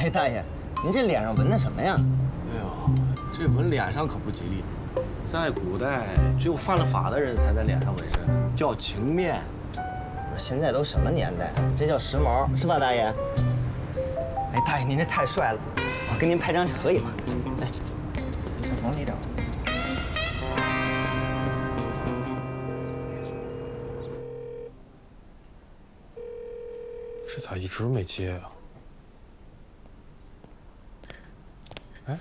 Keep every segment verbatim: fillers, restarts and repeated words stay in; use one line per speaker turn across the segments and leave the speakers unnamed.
哎，大爷，您这脸上纹的什么呀？
哎呦，这纹脸上可不吉利，在古代只有犯了法的人才在脸上纹身，叫情面。
不是，现在都什么年代，这叫时髦，是吧，大爷？哎，大爷，您这太帅了，我跟您拍张合影。来，往里点。
这咋一直没接啊？哎，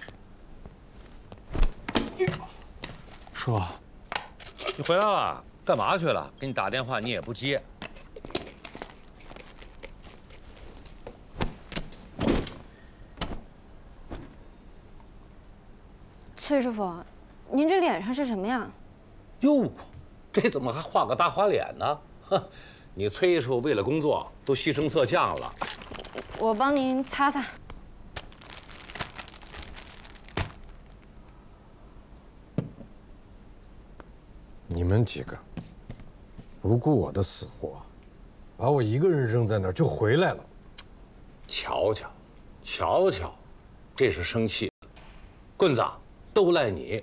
叔，
你回来了？干嘛去了？给你打电话你也不接。
崔师傅，您这脸上是什么呀？
哟，这怎么还画个大花脸呢？哼，你崔师傅为了工作都牺牲色相了。
我帮您擦擦。
你们几个不顾我的死活，把我一个人扔在那儿就回来了。
瞧瞧，瞧瞧，这是生气了。棍子，都赖你。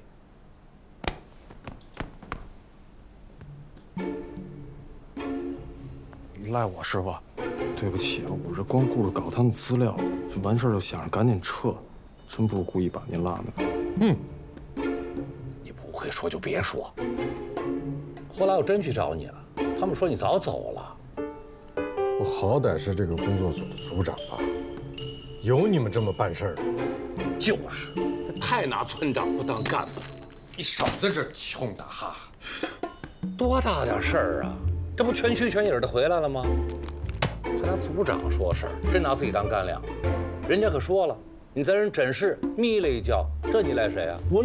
赖我是吧？对不起，我这光顾着搞他们资料，这完事儿就想着赶紧撤，真不是故意把您落那儿。嗯，
你不会说就别说。后来我真去找你了，他们说你早走了。
我好歹是这个工作组的组长吧，有你们这么办事儿的？
就是，太拿村长不当干部。
你少在这穷打哈哈。
多大点事儿啊！这不全虚全影的回来了吗？还拿组长说事儿，真拿自己当干粮。人家可说了，你在人诊室眯了一觉，这你赖谁啊？我